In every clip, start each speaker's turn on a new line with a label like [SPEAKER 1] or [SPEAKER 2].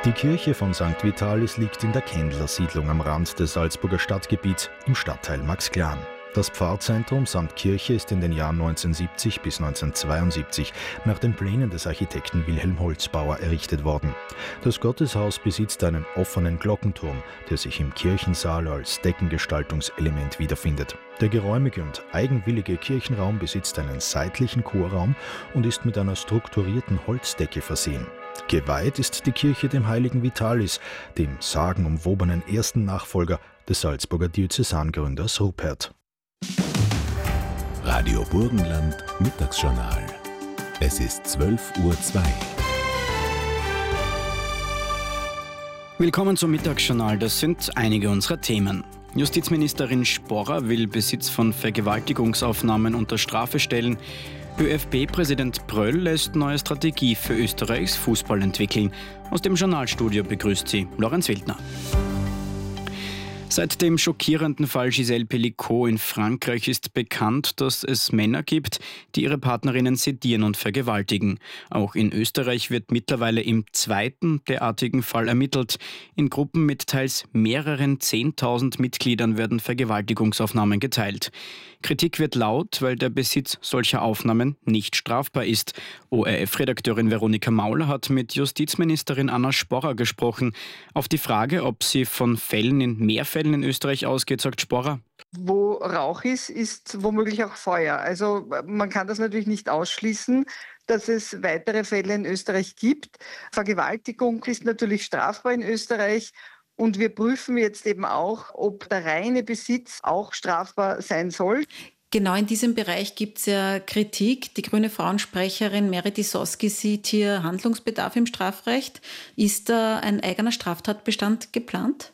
[SPEAKER 1] Die Kirche von St. Vitalis liegt in der Kendler-Siedlung am Rand des Salzburger Stadtgebiets im Stadtteil Maxglan. Das Pfarrzentrum samt Kirche ist in den Jahren 1970 bis 1972 nach den Plänen des Architekten Wilhelm Holzbauer errichtet worden. Das Gotteshaus besitzt einen offenen Glockenturm, der sich im Kirchensaal als Deckengestaltungselement wiederfindet. Der geräumige und eigenwillige Kirchenraum besitzt einen seitlichen Chorraum und ist mit einer strukturierten Holzdecke versehen. Geweiht ist die Kirche dem heiligen Vitalis, dem sagenumwobenen ersten Nachfolger des Salzburger Diözesangründers Rupert.
[SPEAKER 2] Radio Burgenland Mittagsjournal. Es ist 12:02 Uhr.
[SPEAKER 3] Willkommen zum Mittagsjournal. Das sind einige unserer Themen. Justizministerin Sporrer will Besitz von Vergewaltigungsaufnahmen unter Strafe stellen. ÖFB-Präsident Pröll lässt neue Strategie für Österreichs Fußball entwickeln. Aus dem Journalstudio begrüßt sie Lorenz Wildner. Seit dem schockierenden Fall Gisèle Pelicot in Frankreich ist bekannt, dass es Männer gibt, die ihre Partnerinnen sedieren und vergewaltigen. Auch in Österreich wird mittlerweile im zweiten derartigen Fall ermittelt. In Gruppen mit teils mehreren 10.000 Mitgliedern werden Vergewaltigungsaufnahmen geteilt. Kritik wird laut, weil der Besitz solcher Aufnahmen nicht strafbar ist. ORF-Redakteurin Veronika Mauler hat mit Justizministerin Anna Sporrer gesprochen. Auf die Frage, ob sie von Fällen in mehr Fällen in Österreich ausgeht, sagt Sporrer:
[SPEAKER 4] Wo Rauch ist womöglich auch Feuer. Also man kann das natürlich nicht ausschließen, dass es weitere Fälle in Österreich gibt. Vergewaltigung ist natürlich strafbar in Österreich. Und wir prüfen jetzt eben auch, ob der reine Besitz auch strafbar sein soll.
[SPEAKER 5] Genau in diesem Bereich gibt es ja Kritik. Die grüne Frauensprecherin Merit Isoski sieht hier Handlungsbedarf im Strafrecht. Ist da ein eigener Straftatbestand geplant?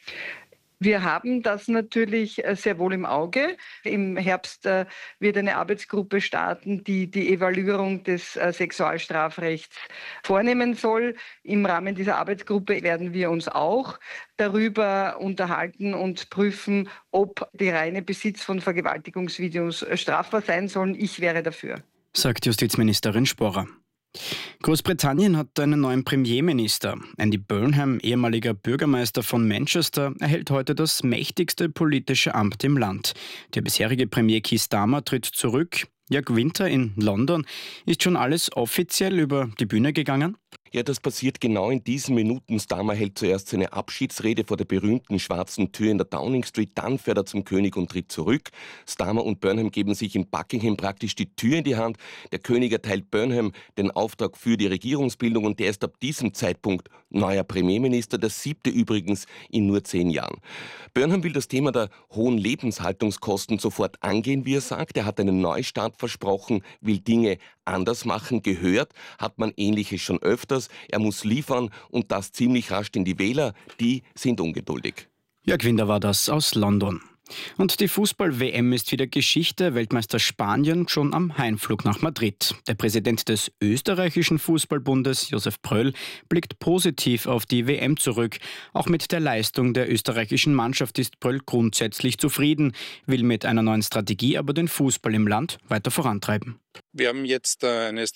[SPEAKER 4] Wir haben das natürlich sehr wohl im Auge. Im Herbst wird eine Arbeitsgruppe starten, die die Evaluierung des Sexualstrafrechts vornehmen soll. Im Rahmen dieser Arbeitsgruppe werden wir uns auch darüber unterhalten und prüfen, ob der reine Besitz von Vergewaltigungsvideos strafbar sein sollen. Ich wäre dafür,
[SPEAKER 3] sagt Justizministerin Sporrer. Großbritannien hat einen neuen Premierminister. Andy Burnham, ehemaliger Bürgermeister von Manchester, erhält heute das mächtigste politische Amt im Land. Der bisherige Premier Keir Starmer tritt zurück. Jörg Winter in London. Ist schon alles offiziell über die Bühne gegangen?
[SPEAKER 6] Ja, das passiert genau in diesen Minuten. Starmer hält zuerst seine Abschiedsrede vor der berühmten schwarzen Tür in der Downing Street, dann fährt er zum König und tritt zurück. Starmer und Burnham geben sich in Buckingham praktisch die Tür in die Hand. Der König erteilt Burnham den Auftrag für die Regierungsbildung und der ist ab diesem Zeitpunkt neuer Premierminister, der 7. übrigens in nur 10 Jahren. Burnham will das Thema der hohen Lebenshaltungskosten sofort angehen, wie er sagt. Er hat einen Neustart versprochen, will Dinge anders machen. Gehört hat man Ähnliches schon öfters. Er muss liefern und das ziemlich rasch, denn die Wähler, die sind ungeduldig.
[SPEAKER 3] Jörg Winder war das aus London. Und die Fußball-WM ist wieder Geschichte. Weltmeister Spanien schon am Heimflug nach Madrid. Der Präsident des österreichischen Fußballbundes, Josef Pröll, blickt positiv auf die WM zurück. Auch mit der Leistung der österreichischen Mannschaft ist Pröll grundsätzlich zufrieden, will mit einer neuen Strategie aber den Fußball im Land weiter vorantreiben.
[SPEAKER 7] Wir haben jetzt eine